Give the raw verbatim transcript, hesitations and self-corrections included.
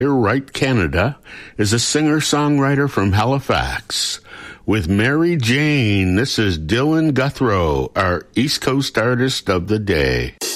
Wright Canada is a singer-songwriter from Halifax. With Mary Jane, this is Dylan Guthrow, our East Coast artist of the day.